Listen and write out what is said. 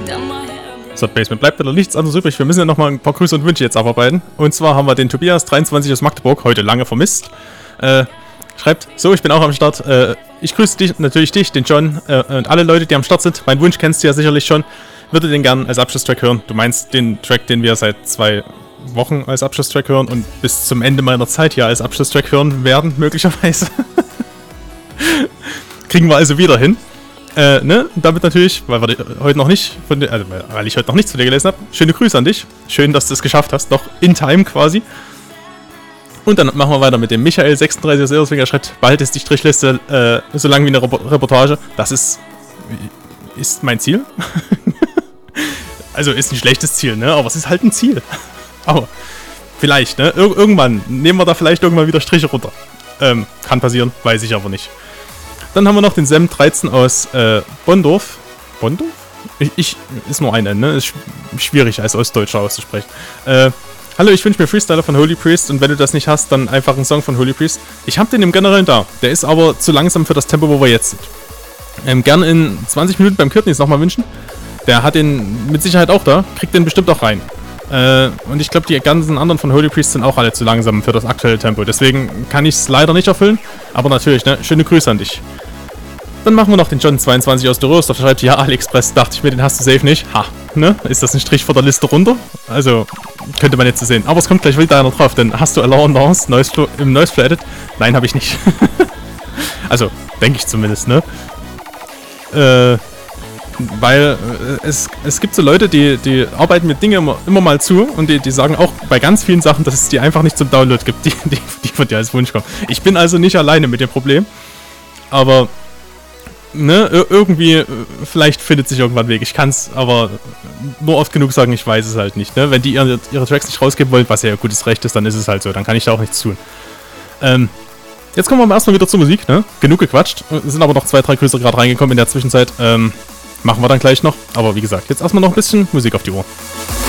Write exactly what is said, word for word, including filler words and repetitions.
So, Basement, bleibt leider nichts anderes übrig. Wir müssen ja nochmal ein paar Grüße und Wünsche jetzt abarbeiten. Und zwar haben wir den Tobias dreiundzwanzig aus Magdeburg, heute lange vermisst. Äh, schreibt, so, ich bin auch am Start. Äh, ich grüße dich, natürlich dich, den John äh, und alle Leute, die am Start sind. Mein Wunsch kennst du ja sicherlich schon. Würde den gern als Abschlusstrack hören. Du meinst den Track, den wir seit zwei Wochen als Abschlusstrack hören und bis zum Ende meiner Zeit hier als Abschlusstrack hören werden, möglicherweise. Kriegen wir also wieder hin. Äh, ne? Und damit natürlich, weil wir heute noch nicht, von dir, also weil ich heute noch nichts von dir gelesen habe, schöne Grüße an dich. Schön, dass du es geschafft hast, noch in time quasi. Und dann machen wir weiter mit dem Michael sechsunddreißig aus Erswinger, schreibt, bald ist die Strichliste äh, so lang wie eine Reportage. Das ist, ist mein Ziel. Also ist ein schlechtes Ziel, ne? Aber es ist halt ein Ziel. Aber vielleicht, ne? Ir irgendwann nehmen wir da vielleicht irgendwann wieder Striche runter. Ähm, kann passieren, weiß ich aber nicht. Dann haben wir noch den Sam dreizehn aus äh, Bonndorf. Bonndorf? Ich, ich, ist nur ein N, ne? Ist sch schwierig als Ostdeutscher auszusprechen. Äh, hallo, ich wünsche mir Freestyler von Holy Priest und wenn du das nicht hast, dann einfach einen Song von Holy Priest. Ich habe den im Generellen da. Der ist aber zu langsam für das Tempo, wo wir jetzt sind. Ähm, gern in zwanzig Minuten beim Kürtnis nochmal wünschen. Der hat den mit Sicherheit auch da. Kriegt den bestimmt auch rein. Äh, und ich glaube, die ganzen anderen von Holy Priest sind auch alle zu langsam für das aktuelle Tempo. Deswegen kann ich es leider nicht erfüllen. Aber natürlich, ne? Schöne Grüße an dich. Dann machen wir noch den John zweiundzwanzig aus der Röst. Da schreibt, ja, AliExpress, dachte ich mir, den hast du safe nicht. Ha, ne? Ist das ein Strich vor der Liste runter? Also, könnte man jetzt so sehen. Aber es kommt gleich wieder einer drauf, denn hast du Alarm Dance Noise im Noise Flow Edit? Nein, habe ich nicht. Also, denke ich zumindest, ne? Äh, weil äh, es, es gibt so Leute, die, die arbeiten mit Dingen immer, immer mal zu und die, die sagen auch bei ganz vielen Sachen, dass es die einfach nicht zum Download gibt, die, die, die von dir als Wunsch kommen. Ich bin also nicht alleine mit dem Problem, aber ne, irgendwie, vielleicht findet sich irgendwann ein Weg. Ich kann es aber nur oft genug sagen, ich weiß es halt nicht. Ne? Wenn die ihre, ihre Tracks nicht rausgeben wollen, was ja gutes Recht ist, dann ist es halt so. Dann kann ich da auch nichts tun. Ähm, jetzt kommen wir erstmal wieder zur Musik. Ne? Genug gequatscht. Es sind aber noch zwei, drei Grüße gerade reingekommen in der Zwischenzeit. Ähm, machen wir dann gleich noch. Aber wie gesagt, jetzt erstmal noch ein bisschen Musik auf die Ohren.